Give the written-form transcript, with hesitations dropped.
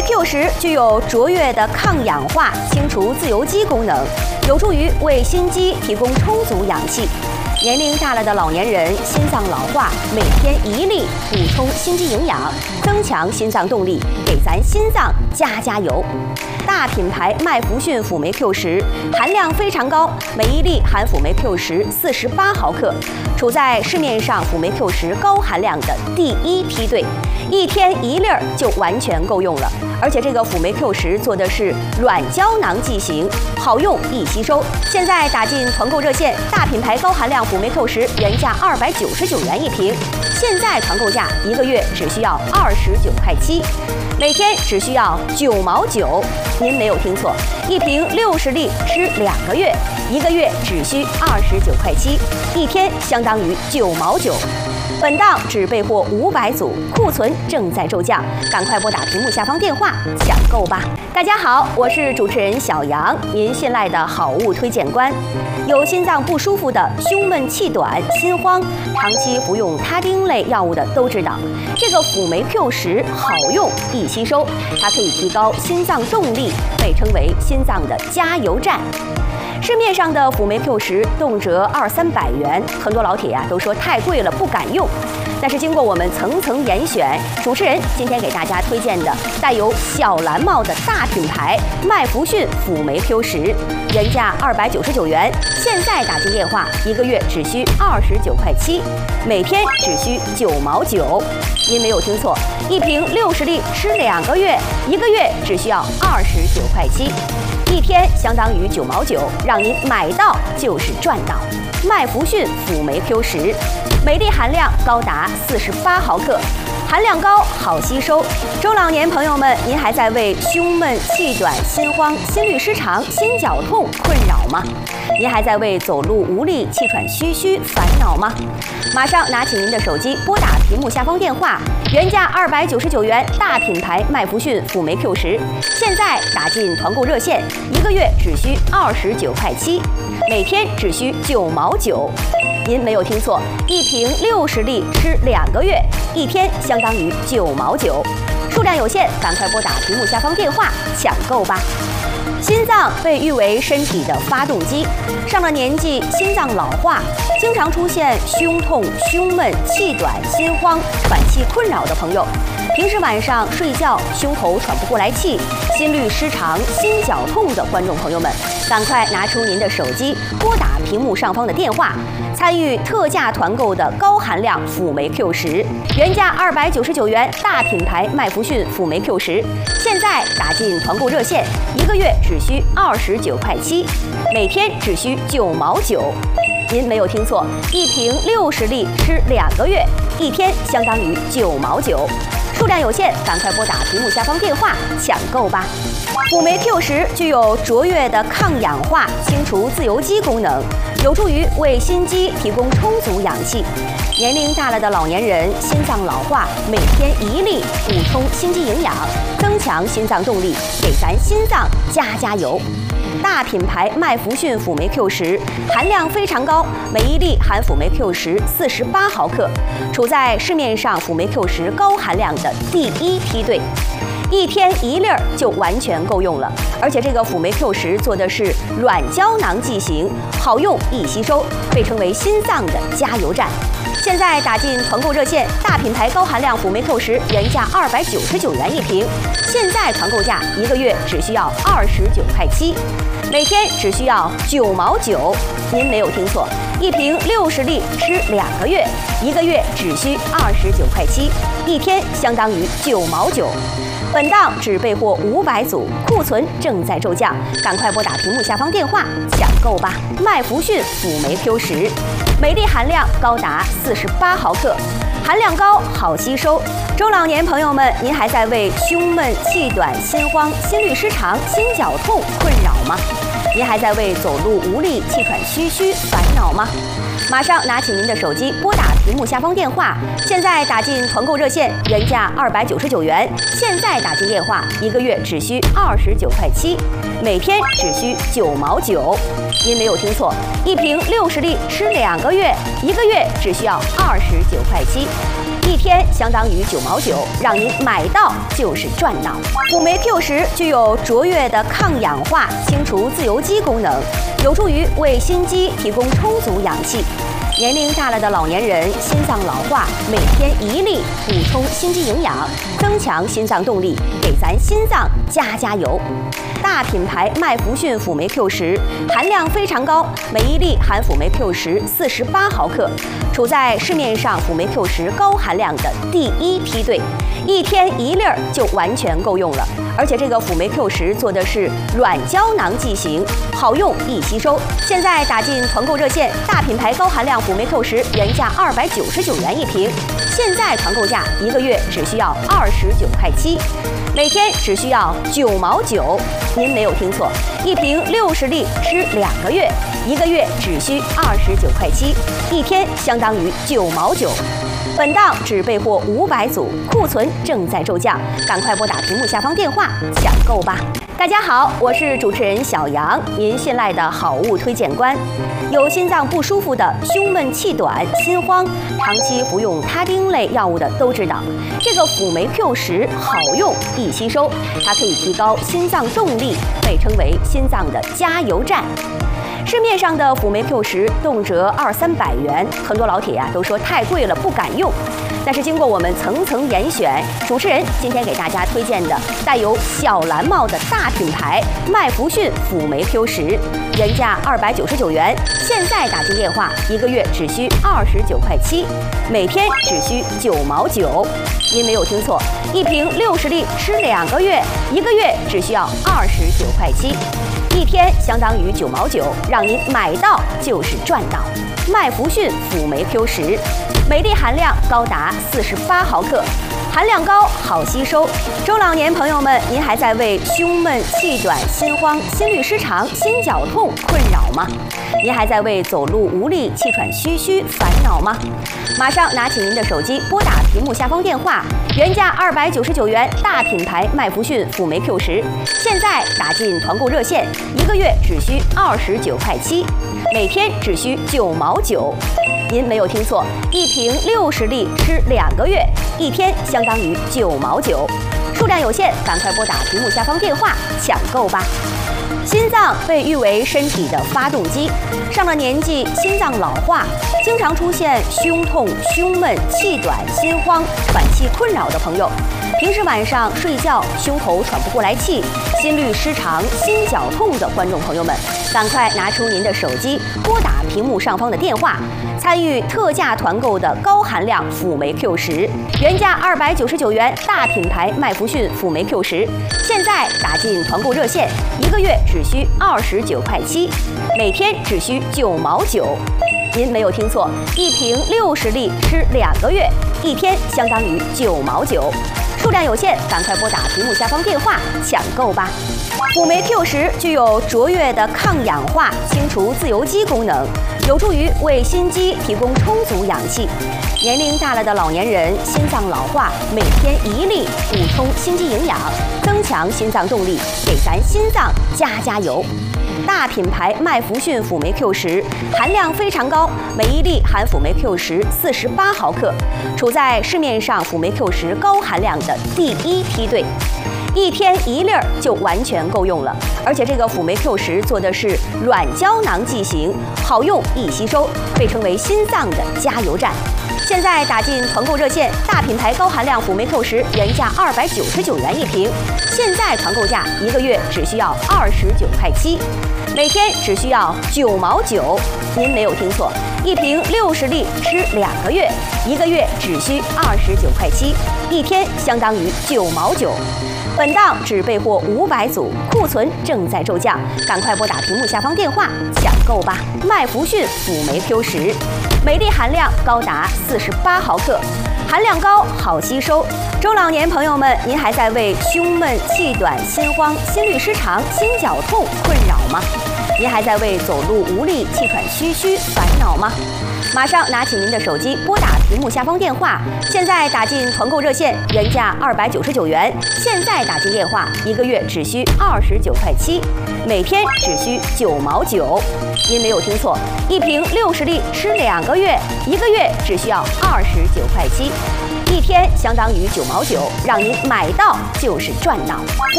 酶 Q10具有卓越的抗氧化、清除自由基功能，有助于为心肌提供充足氧气。年龄大了的老年人心脏老化，每天1粒补充心肌营养，增强心脏动力，给咱心脏加油。大品牌麦弗逊辅酶 Q10含量非常高，每1粒含辅酶 Q10 48毫克，处在市面上辅酶 Q10高含量的第1梯队，1天1粒就完全够用了。而且这个辅酶 Q10做的是软胶囊剂型，好用易吸收。现在打进团购热线，大品牌高含量辅酶 Q10原价299元一瓶，现在团购价1个月只需要29块7，每天只需要9毛9。您没有听错，一瓶60粒吃2个月，1个月只需29块7，一天相当于9毛9。本档只备货500组，库存正在骤降，赶快拨打屏幕下方电话抢购吧！大家好，我是主持人小杨，您信赖的好物推荐官。有心脏不舒服的、胸闷气短、心慌，长期服用他汀类药物的都知道，这个辅酶 Q10好用易吸收，它可以提高心脏动力，被称为心脏的加油站。市面上的辅酶 Q10动辄200-300元，很多老铁都说太贵了，不敢用。但是经过我们层层严选，主持人今天给大家推荐的带有小蓝帽的大品牌麦弗逊辅酶 Q10，原价299元，现在打进电话1个月只需29块7，每天只需9毛9。您没有听错，一瓶60粒吃2个月，1个月只需要29块7。一天相当于9毛9，让您买到就是赚到。麦弗逊辅酶 Q10，每粒含量高达48毫克，含量高，好吸收。中老年朋友们，您还在为胸闷、气短、心慌、心律失常、心绞痛困扰吗？您还在为走路无力、气喘吁吁烦恼吗？马上拿起您的手机，拨打屏幕下方电话，原价299元，大品牌麦弗逊辅酶 Q10，现在打进团购热线，1个月只需29块7，每天只需9毛9。您没有听错，一瓶60粒吃2个月，一天相当于9毛9。数量有限，赶快拨打屏幕下方电话抢购吧！心脏被誉为身体的发动机，上了年纪，心脏老化，经常出现胸痛、胸闷、气短、心慌、喘气困扰的朋友，平时晚上睡觉胸口喘不过来气、心律失常、心绞痛的观众朋友们，赶快拿出您的手机，拨打屏幕上方的电话，参与特价团购的高含量辅酶 Q10，原价299元，大品牌麦弗逊辅酶 Q10，现在打进团购热线，1个月只需29块7，每天只需9毛9。您没有听错，一瓶60粒吃2个月，一天相当于9毛9。数量有限，赶快拨打屏幕下方电话抢购吧！辅酶 Q10具有卓越的抗氧化、清除自由基功能，有助于为心肌提供充足氧气。年龄大了的老年人心脏老化，每天1粒补充心肌营养，增强心脏动力，给咱心脏加油。大品牌麦弗逊辅酶 Q10含量非常高，每1粒含辅酶 Q10 48毫克，处在市面上辅酶 Q10高含量的第1梯队。1天1粒就完全够用了，而且这个辅酶 Q10做的是软胶囊剂型，好用易吸收，被称为心脏的加油站。现在打进团购热线，大品牌高含量辅酶 Q10原价299元一瓶，现在团购价1个月只需要29块7，每天只需要9毛9。您没有听错，一瓶60粒吃2个月，1个月只需29块7，一天相当于9毛9。本档只备货500组，库存正在骤降，赶快拨打屏幕下方电话抢购吧！麦弗逊辅酶 Q10，每粒含量高达48毫克，含量高，好吸收。中老年朋友们，您还在为胸闷、气短、心慌、心律失常、心绞痛困扰吗？您还在为走路无力、气喘吁吁烦恼吗？马上拿起您的手机，拨打屏幕下方电话，现在打进团购热线，原价299元，现在打进电话1个月只需29块7，每天只需9毛9。您没有听错，一瓶60粒吃2个月，1个月只需要29块7。 一天相当于9毛9，让您买到就是赚到。辅酶 Q10具有卓越的抗氧化、清除自由基功能，有助于为心肌提供充足氧气。年龄大了的老年人心脏老化，每天1粒补充心肌营养，增强心脏动力，给咱心脏加油。大品牌麦弗逊辅酶 Q10含量非常高，每1粒含辅酶 Q10 48毫克，处在市面上辅酶 Q10高含量的第1梯队，一天1粒就完全够用了。而且这个辅酶 Q10做的是软胶囊剂型，好用易吸收。现在打进团购热线，大品牌高含量辅酶 Q10原价299元一瓶，现在团购价1个月只需要29块7，每天只需要9毛9。您没有听错，一瓶60粒吃2个月，1个月只需29块7，一天相当于9毛9。本档只备货500组，库存正在骤降，赶快拨打屏幕下方电话抢购吧！大家好，我是主持人小杨，您信赖的好物推荐官。有心脏不舒服的、胸闷气短、心慌，长期服用他汀类药物的都知道，这个辅酶 Q10好用易吸收，它可以提高心脏动力，被称为心脏的加油站。市面上的辅酶 Q10动辄200-300元，很多老铁都说太贵了，不敢用。但是经过我们层层严选，主持人今天给大家推荐的带有小蓝帽的大品牌麦弗逊辅酶 Q10，原价299元，现在打进电话1个月只需29块7，每天只需9毛9。您没有听错，一瓶60粒吃2个月，1个月只需要29块7。一天相当于9毛9，让您买到就是赚到。麦弗逊辅酶 Q10，每粒含量高达48毫克，含量高，好吸收。中老年朋友们，您还在为胸闷、气短、心慌、心律失常、心绞痛困扰吗？您还在为走路无力、气喘吁吁烦恼吗？马上拿起您的手机，拨打屏幕下方电话，原价299元，大品牌麦弗逊辅酶 Q10，现在打进团购热线，1个月只需29块7，每天只需9毛9。您没有听错，一瓶60粒吃2个月，一天相当于9毛9。数量有限，赶快拨打屏幕下方电话抢购吧。心脏被誉为身体的发动机，上了年纪，心脏老化，经常出现胸痛、胸闷、气短、心慌、喘气困扰的朋友，平时晚上睡觉胸口喘不过来气、心律失常、心绞痛的观众朋友们，赶快拿出您的手机，拨打屏幕上方的电话，参与特价团购的高含量辅酶 Q10，原价299元，大品牌麦弗逊辅酶 Q10，现在打进团购热线，1个月只需29块7，每天只需9毛9。您没有听错，一瓶60粒吃2个月，一天相当于9毛9。数量有限，赶快拨打屏幕下方电话抢购吧。辅酶 Q10具有卓越的抗氧化、清除自由基功能，有助于为心肌提供充足氧气。年龄大了的老年人心脏老化，每天1粒补充心肌营养，增强心脏动力，给咱心脏加油。大品牌麦弗逊辅酶 Q10含量非常高，每1粒含辅酶 Q10 48毫克，处在市面上辅酶 Q10高含量的第1梯队，一天1粒就完全够用了。而且这个辅酶 Q10做的是软胶囊剂型，好用易吸收，被称为心脏的加油站。现在打进团购热线，大品牌高含量辅酶 Q10原价299元一瓶，现在团购价1个月只需要29块7，每天只需要9毛9。您没有听错，一瓶60粒吃2个月，1个月只需29块7，一天相当于9毛9。本档只备货500组，库存正在骤降，赶快拨打屏幕下方电话抢购吧。麦弗逊辅酶 Q10，每粒含量高达48毫克，含量高，好吸收。中老年朋友们，您还在为胸闷、气短、心慌、心律失常、心绞痛困扰吗？您还在为走路无力、气喘吁吁烦恼吗？马上拿起您的手机，拨打屏幕下方电话，现在打进团购热线，原价299元，现在打进电话1个月只需29块7，每天只需9毛9。您没有听错，一瓶60粒吃2个月，1个月只需要29块7。 1天相当于9毛9，让您买到就是赚到。